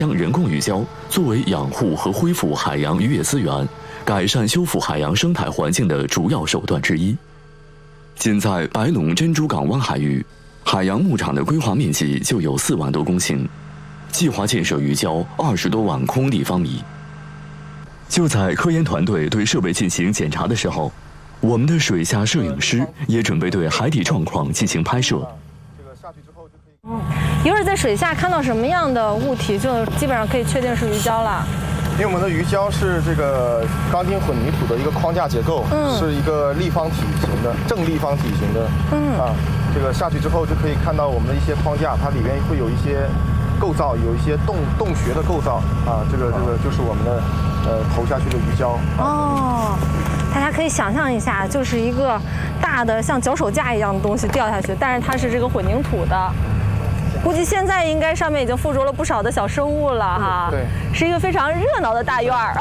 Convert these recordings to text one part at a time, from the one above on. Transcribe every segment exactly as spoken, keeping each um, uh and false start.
将人工鱼礁作为养护和恢复海洋渔业资源、改善修复海洋生态环境的主要手段之一。仅在白龙珍珠港湾海域，海洋牧场的规划面积就有四万多公顷，计划建设鱼礁二十多万空立方米。就在科研团队对设备进行检查的时候，我们的水下摄影师也准备对海底状况进行拍摄。 嗯，一会儿在水下看到什么样的物体，就基本上可以确定是鱼礁了。 因为我们的鱼礁是这个钢筋混凝土的一个框架结构，嗯，是一个立方体型的正立方体型的，嗯啊，这个下去之后就可以看到我们的一些框架，它里边会有一些构造，有一些洞洞穴的构造啊，这个这个就是我们的呃投下去的鱼礁。 哦，大家可以想象一下，就是一个大的像脚手架一样的东西掉下去，但是它是这个混凝土的。估计现在应该上面已经附着了不少的小生物了哈， 对， 是一个非常热闹的大院儿。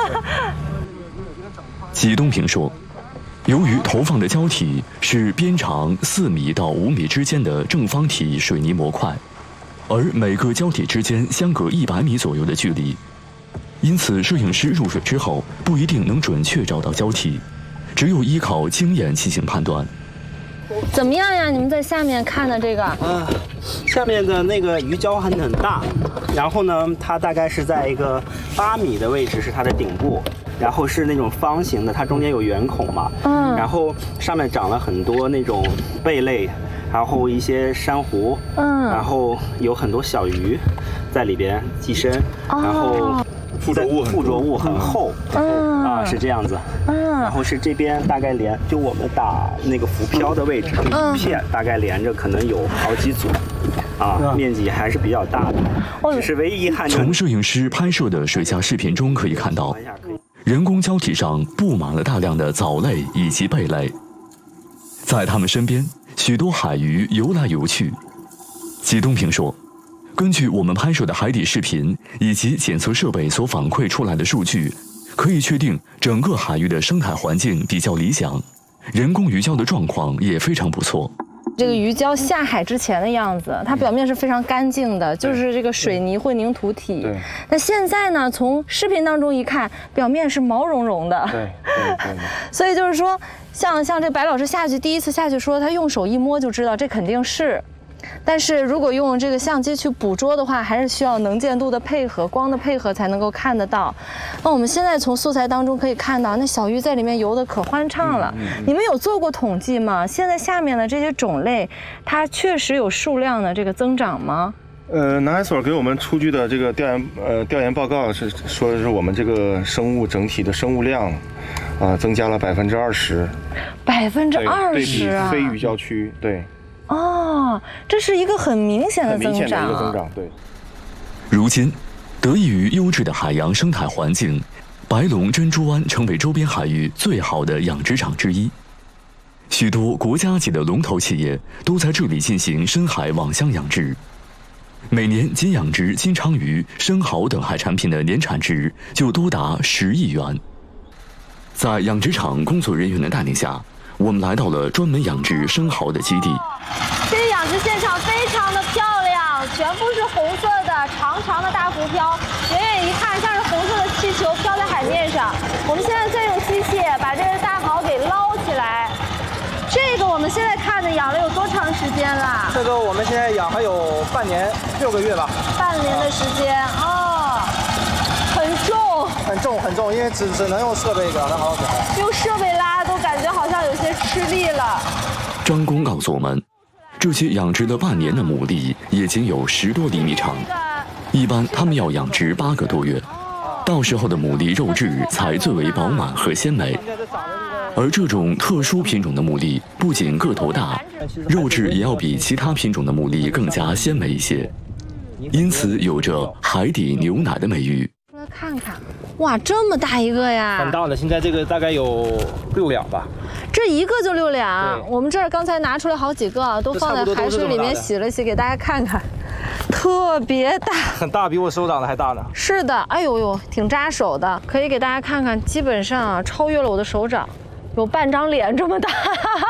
季东平说，由于投放的胶体是边长四米到五米之间的正方体水泥模块，而每个胶体之间相隔一百米左右的距离，因此摄影师入水之后不一定能准确找到胶体，只有依靠经验进行判断。 怎么样呀？你们在下面看的这个？ 啊，下面的那个鱼礁很很大，然后呢，它大概是在一个八米的位置是它的顶部，然后是那种方形的，它中间有圆孔嘛，嗯，然后上面长了很多那种贝类，然后一些珊瑚，嗯，然后有很多小鱼在里边寄生，哦、然后附着物附着物很厚，嗯啊是这样子，嗯，然后是这边大概连就我们打那个浮漂的位置，这一片大概连着可能有好几组，啊，面积还是比较大的，只是唯一遗憾。 从摄影师拍摄的水下视频中可以看到，人工礁体上布满了大量的藻类以及贝类，在它们身边，许多海鱼游来游去。季东平说，根据我们拍摄的海底视频以及检测设备所反馈出来的数据，可以确定整个海域的生态环境比较理想，人工鱼礁的状况也非常不错。 这个鱼礁下海之前的样子，它表面是非常干净的，就是这个水泥混凝土体。那现在呢，从视频当中一看，表面是毛茸茸的。对对对。所以就是说，像像这白老师下去第一次下去说，他用手一摸就知道这肯定是。但是如果用这个相机去捕捉的话，还是需要能见度的配合、光的配合才能够看得到。那我们现在从素材当中可以看到，那小鱼在里面游得可欢畅了。嗯嗯嗯、你们有做过统计吗？现在下面的这些种类，它确实有数量的这个增长吗？ 呃，南海所给我们出具的这个调研呃调研报告是说的是我们这个生物整体的生物量，啊、呃，增加了百分之二十。百分之二十啊！对比非鱼礁区，对。 哦，这是一个很明显的增长。很明显的一个增长， 对。 如今，得益于优质的海洋生态环境，白龙珍珠湾成为周边海域最好的养殖场之一。许多国家级的龙头企业都在这里进行深海网箱养殖，每年仅养殖金鲳鱼、生蚝等海产品的年产值就多达十亿元。在养殖场工作人员的带领下，我们来到了专门养殖生蚝的基地。 这个养殖现场非常的漂亮，全部是红色的长长的大浮漂，远远一看像是红色的气球飘在海面上。我们现在在用机械把这个大蚝给捞起来。这个我们现在看的养了有多长时间了？ 这个我们现在养还有半年六个月吧。 半年的时间哦，很重， 很重很重，因为只只能用设备把它捞起来。 用设备拉都感觉好像有些吃力了。 张工告诉我们，这些养殖了半年的牡蛎也仅有十多厘米长，一般他们要养殖八个多月，到时候的牡蛎肉质才最为饱满和鲜美。而这种特殊品种的牡蛎不仅个头大，肉质也要比其他品种的牡蛎更加鲜美一些，因此有着海底牛奶的美誉。 出来看看，哇，这么大一个呀！ 很大的，现在这个大概有六两吧。 这一个就六两，我们这儿刚才拿出来好几个，都放在海水里面洗了洗，给大家看看，特别大， 很大，比我手掌的还大呢。 是的，哎呦呦，挺扎手的，可以给大家看看，基本上啊超越了我的手掌，有半张脸这么大。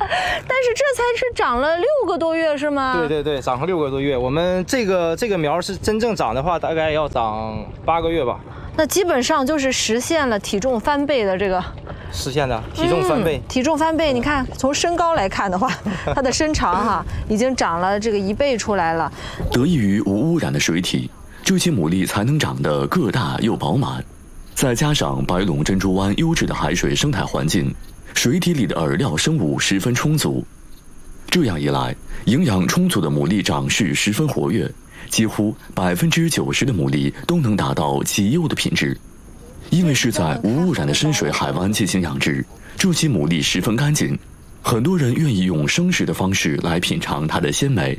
但是这才是长了六个多月是吗？ 对对对，长了六个多月。我们这个这个苗是真正长的话，大概要长八个月吧。 那基本上就是实现了体重翻倍的这个。 实现的体重翻倍、 嗯，体重翻倍。你看，从身高来看的话，它的身长哈已经长了这个一倍出来了。 得益于无污染的水体，这些牡蛎才能长得个大又饱满。再加上白龙珍珠湾优质的海水生态环境，水体里的饵料生物十分充足。这样一来，营养充足的牡蛎长势十分活跃，几乎百分之九十的牡蛎都能达到极优的品质。因为是在无污染的深水海湾进行养殖，这些牡蛎十分干净，很多人愿意用生食的方式来品尝它的鲜美。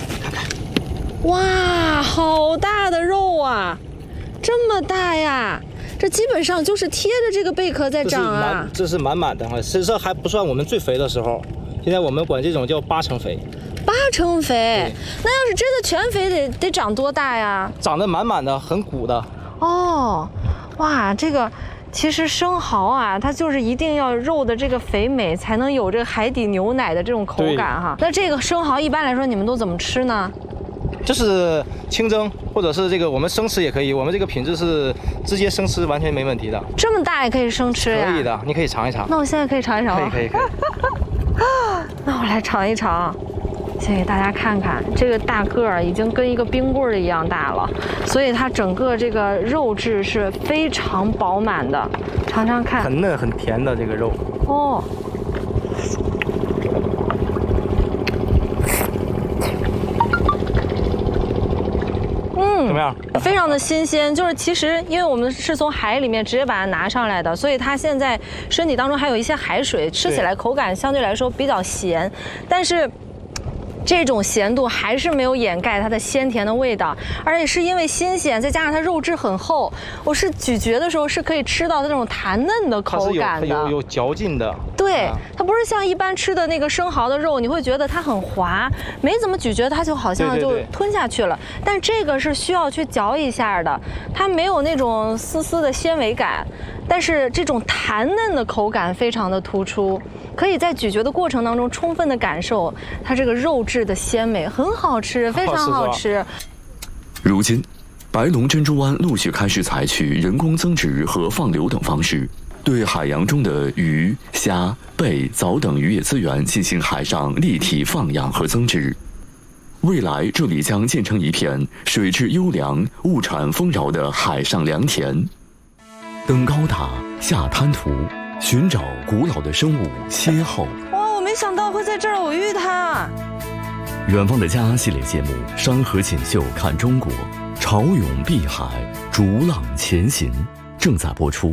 哇，好大的肉啊，这么大呀！这基本上就是贴着这个贝壳在长啊。 这是满满的哈，其实还不算我们最肥的时候，现在我们管这种叫八成肥。 八成肥，那要是真的全肥得得长多大呀？ 长得满满的，很鼓的。 哦。哇，这个其实生蚝啊，它就是一定要肉的这个肥美，才能有这个海底牛奶的这种口感哈。那这个生蚝一般来说你们都怎么吃呢？ 就是清蒸，或者是这个我们生吃也可以。我们这个品质是直接生吃，完全没问题的。这么大也可以生吃呀？ 可以的，你可以尝一尝。 那我现在可以尝一尝吗？ 可以可以可以。 那我来尝一尝。先给大家看看，这个大个儿已经跟一个冰棍儿一样大了，所以它整个这个肉质是非常饱满的。尝尝看， 很嫩很甜的这个肉。 哦，嗯， 怎么样？ 非常的新鲜，就是其实因为我们是从海里面直接把它拿上来的，所以它现在身体当中还有一些海水，吃起来口感相对来说比较咸，但是。这种咸度还是没有掩盖它的鲜甜的味道，而且是因为新鲜，再加上它肉质很厚，我是咀嚼的时候是可以吃到那种弹嫩的口感的， 有有有嚼劲的。 对，它不是像一般吃的那个生蚝的肉，你会觉得它很滑，没怎么咀嚼它就好像就吞下去了。对对对，但这个是需要去嚼一下的，它没有那种丝丝的纤维感，但是这种弹嫩的口感非常的突出。可以在咀嚼的过程当中充分的感受它这个肉质的鲜美，很好吃，非常好吃。 如今，白龙珍珠湾陆续开始采取人工增殖和放流等方式，对海洋中的鱼、虾、贝、藻等渔业资源进行海上立体放养和增殖。未来，这里将建成一片水质优良、物产丰饶的海上良田。登高塔，下滩涂。寻找古老的生物邂逅。 哇，我没想到会在这儿偶遇它。 远方的家系列节目《山河锦绣看中国》，潮涌碧海，逐浪前行，正在播出。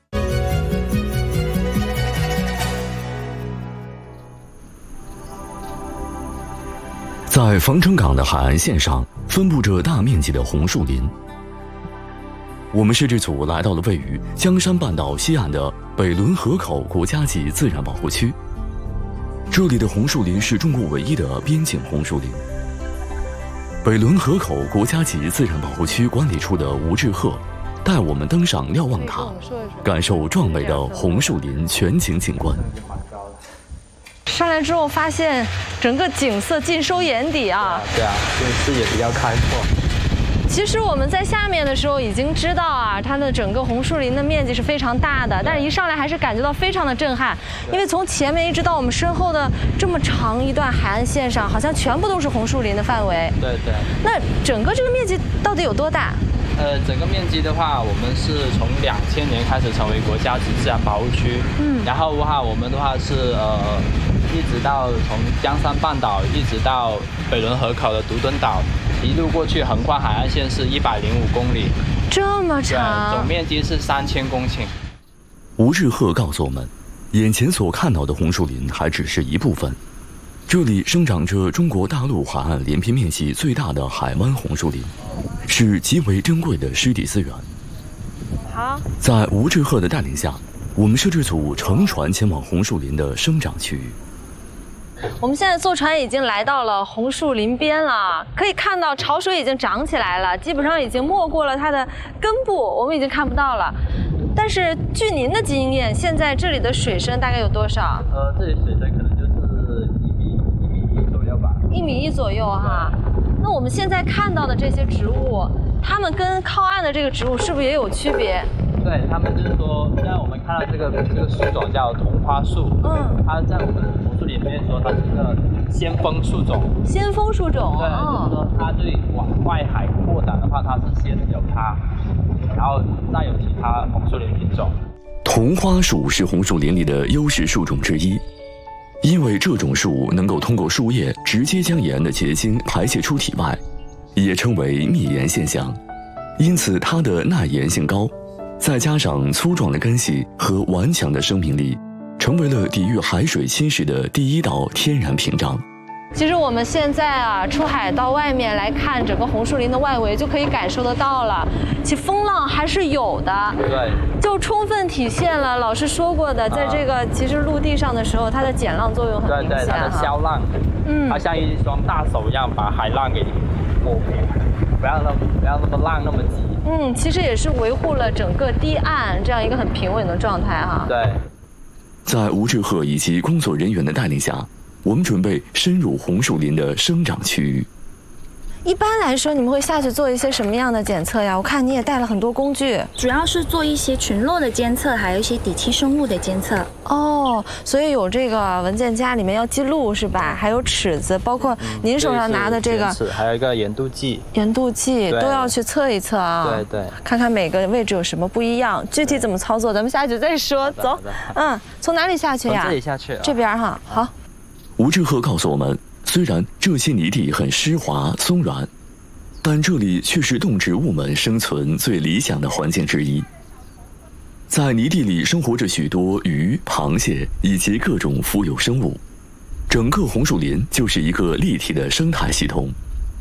在防城港的海岸线上，分布着大面积的红树林。我们摄制组来到了位于江山半岛西岸的北仑河口国家级自然保护区。这里的红树林是中国唯一的边境红树林。北仑河口国家级自然保护区管理处的吴志鹤带我们登上瞭望塔，感受壮美的红树林全景景观。 上来之后发现整个景色尽收眼底啊！ 对啊，这个视野比较开阔。 其实我们在下面的时候已经知道啊，它的整个红树林的面积是非常大的，但是一上来还是感觉到非常的震撼，因为从前面一直到我们身后的这么长一段海岸线上，好像全部都是红树林的范围。 对对。 那整个这个面积到底有多大？ 呃，整个面积的话，我们是从两千年开始成为国家级自然保护区，嗯，然后的话，我们的话是呃，一直到从江山半岛一直到北仑河口的独墩岛。一路过去，横跨海岸线是一百零五公里， 这么长， 总面积是三千公顷。 吴志鹤告诉我们，眼前所看到的红树林还只是一部分，这里生长着中国大陆海岸连片面积最大的海湾红树林，是极为珍贵的湿地资源。 好， 在吴志鹤的带领下，我们摄制组乘船前往红树林的生长区域。 我们现在坐船已经来到了红树林边了，可以看到潮水已经涨起来了，基本上已经没过了它的根部，我们已经看不到了。但是据您的经验，现在这里的水深大概有多少？ 呃，这里水深可能就是一米一左右哈。那我们现在看到的这些植物，它们跟靠岸的这个植物是不是也有区别？ 对，他们就是说，现在我们看到这个这个树种叫桐花树，嗯，它在我们红树林里面说它是一个先锋树种。先锋树种，对，哦、就是说它对往外海扩展的话，它是先有它，然后再有其他红树林品种。 桐花树是红树林里的优势树种之一，因为这种树能够通过树叶直接将盐的结晶排泄出体外，也称为密盐现象，因此它的耐盐性高。再加上粗壮的根系和顽强的生命力，成为了抵御海水侵蚀的第一道天然屏障。 其实我们现在啊，出海到外面来看整个红树林的外围，就可以感受得到了，其风浪还是有的。 对， 就充分体现了老师说过的，在这个其实陆地上的时候，它的减浪作用很明显。 对对，它的消浪，嗯，它像一双大手一样把海浪给抹平，不要那么不要那么浪那么急。 嗯，其实也是维护了整个堤岸这样一个很平稳的状态哈。 对， 在吴志赫以及工作人员的带领下，我们准备深入红树林的生长区域。 一般来说，你们会下去做一些什么样的检测呀？我看你也带了很多工具， 主要是做一些群落的监测，还有一些底栖生物的监测。 哦，所以有这个文件夹里面要记录是吧？还有尺子，包括您手上拿的这个， 尺，还有一个盐度计， 盐度计都要去测一测啊。 对对， 看看每个位置有什么不一样，具体怎么操作，咱们下去再说。走，嗯，从哪里下去呀？ 从这里下去， 这边哈。好。 吴志赫告诉我们，虽然这些泥地很湿滑松软，但这里却是动植物们生存最理想的环境之一。在泥地里生活着许多鱼、螃蟹以及各种浮游生物，整个红树林就是一个立体的生态系统。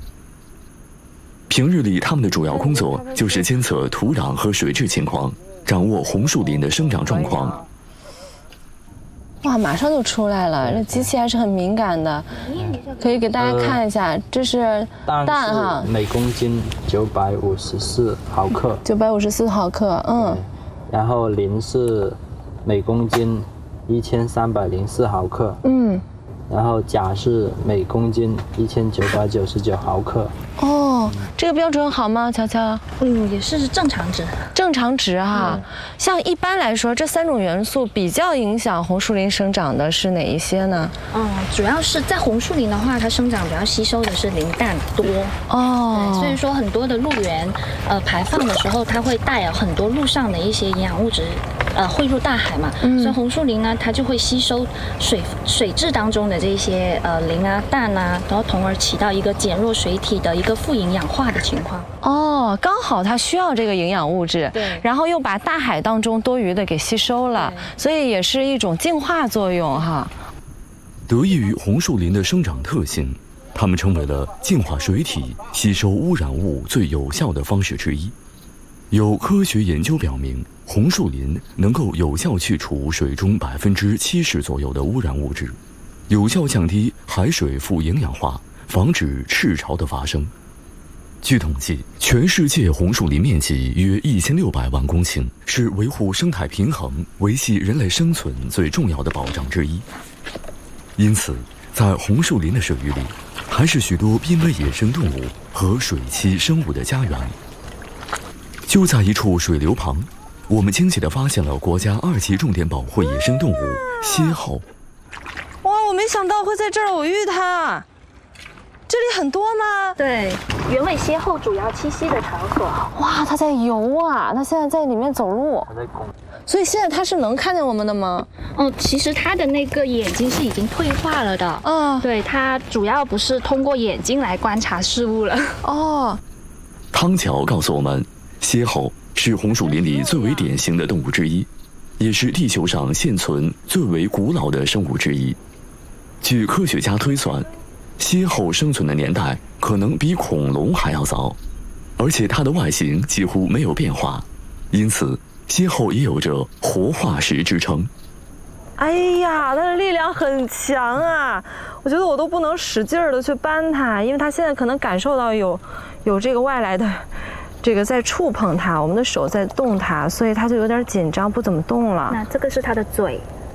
平日里，他们的主要工作就是监测土壤和水质情况，掌握红树林的生长状况。 哇，马上就出来了！这机器还是很敏感的，可以给大家看一下，呃、这是蛋哈， 每公斤九百五十四毫克， 九百五十四毫克，嗯。 然后磷是每公斤一千三百零四毫克，嗯。然后钾是每公斤一千九百九十九毫克。 哦，这个标准好吗，乔乔？ 嗯，也是正常值。 正常值哈、嗯，像一般来说，这三种元素比较影响红树林生长的是哪一些呢？ 嗯，主要是在红树林的话，它生长比较吸收的是磷氮多。哦，所以说很多的陆源，呃，排放的时候，它会带有很多陆上的一些营养物质。呃，汇入大海嘛，嗯、所以红树林呢，它就会吸收水水质当中的这些呃磷啊、氮啊，然后从而起到一个减弱水体的一个富营养化的情况。 哦，刚好它需要这个营养物质， 对， 然后又把大海当中多余的给吸收了，所以也是一种净化作用哈。 得益于红树林的生长特性，它们成为了净化水体、吸收污染物最有效的方式之一。有科学研究表明，红树林能够有效去除水中百分之七十左右的污染物质，有效降低海水富营养化，防止赤潮的发生。据统计，全世界红树林面积约一千六百万公顷，是维护生态平衡、维系人类生存最重要的保障之一。因此，在红树林的水域里，还是许多濒危野生动物和水栖生物的家园。就在一处水流旁，我们惊奇地发现了国家二级重点保护野生动物蝎后。 哇，我没想到会在这儿偶遇它。这里很多吗？ 对，原尾蝎后主要栖息的场所。 哇，它在游啊！它现在在里面走路。 它在拱。 所以现在它是能看见我们的吗？ 哦，其实它的那个眼睛是已经退化了的。嗯，对，它主要不是通过眼睛来观察事物了。哦。 汤乔告诉我们，蝎后是红树林里最为典型的动物之一，也是地球上现存最为古老的生物之一。据科学家推算，蝎后生存的年代可能比恐龙还要早，而且它的外形几乎没有变化，因此蝎后也有着活化石之称。 哎呀，它的力量很强啊！我觉得我都不能使劲儿的去搬它，因为它现在可能感受到有有这个外来的这个在触碰它，我们的手在动它，所以它就有点紧张，不怎么动了。 那这个是它的嘴。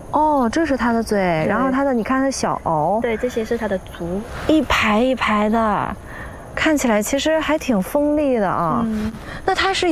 哦，这是它的嘴，然后它的你看它小螯， 对，这些是它的足， 一排一排的，看起来其实还挺锋利的啊。嗯，那它是